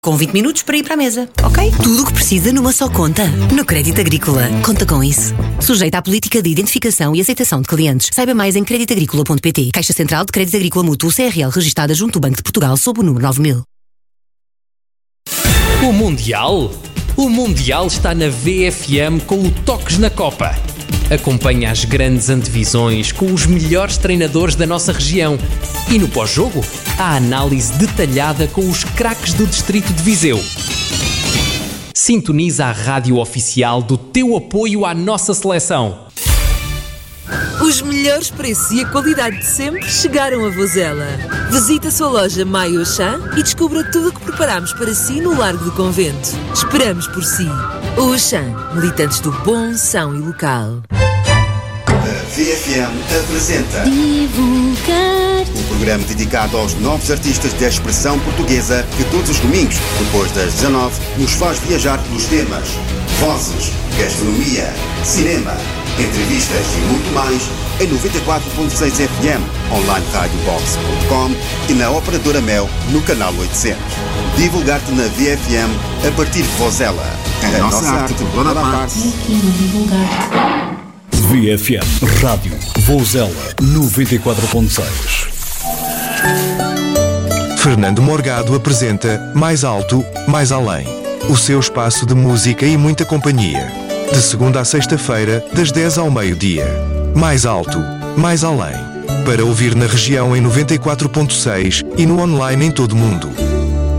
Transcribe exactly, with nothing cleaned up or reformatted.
Com vinte minutos para ir para a mesa, ok? Tudo o que precisa numa só conta. No Crédito Agrícola. Conta com isso. Sujeita à política de identificação e aceitação de clientes. Saiba mais em crédito agrícola ponto pt. Caixa Central de Crédito Agrícola Mútuo C R L registada junto do Banco de Portugal sob o número nove mil. O Mundial? O Mundial está na V F M com o Toques na Copa. Acompanha as grandes antevisões com os melhores treinadores da nossa região. E no pós-jogo, a análise detalhada com os craques do distrito de Viseu. Sintoniza a rádio oficial do teu apoio à nossa seleção. Os melhores preços e a qualidade de sempre chegaram a Vozela. Visite a sua loja Maio Auchan e descubra tudo o que preparamos para si no Largo do Convento. Esperamos por si. O Auchan, militantes do bom, são e local. A V F M apresenta Divulgar, um programa dedicado aos novos artistas da expressão portuguesa que todos os domingos, depois das dezanove, nos faz viajar pelos temas vozes, gastronomia, cinema, entrevistas e muito mais em noventa e quatro ponto seis F M, online radio box ponto com e na Operadora Mel no canal oitocentos. Divulgar-te na V F M a partir de Vozela. A, a nossa, nossa arte por toda a parte. aqui no Divulgar. V F M Rádio Vozela noventa e quatro ponto seis. Fernando Morgado apresenta Mais Alto, Mais Além. O seu espaço de música e muita companhia. De segunda a sexta-feira, das dez ao meio-dia. Mais Alto, Mais Além. Para ouvir na região em noventa e quatro ponto seis e no online em todo o mundo.